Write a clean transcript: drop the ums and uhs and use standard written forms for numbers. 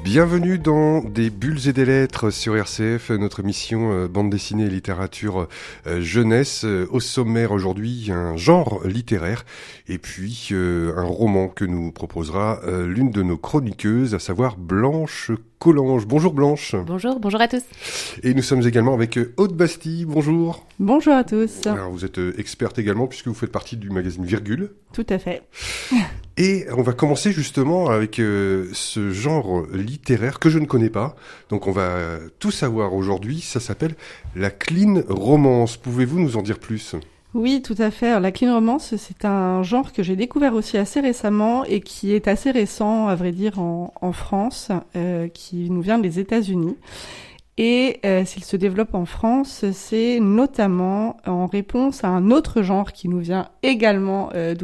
Bienvenue dans Des bulles et des lettres sur RCF, notre émission bande dessinée et littérature jeunesse. Au sommaire aujourd'hui, un genre littéraire et puis un roman que nous proposera l'une de nos chroniqueuses, à savoir Blanche Collange. Bonjour Blanche. Bonjour à tous. Et nous sommes également avec Aude Bastille. Bonjour. Bonjour à tous. Alors vous êtes experte également puisque vous faites partie du magazine Virgule. Tout à fait. Et on va commencer justement avec ce genre littéraire que je ne connais pas. Donc on va tout savoir aujourd'hui. Ça s'appelle la clean romance. Pouvez-vous nous en dire plus ? Oui, tout à fait. Alors, la clean romance, c'est un genre que j'ai découvert aussi assez récemment et qui est assez récent, à vrai dire, en France, qui nous vient des États-Unis. Et s'il se développe en France, c'est notamment en réponse à un autre genre qui nous vient également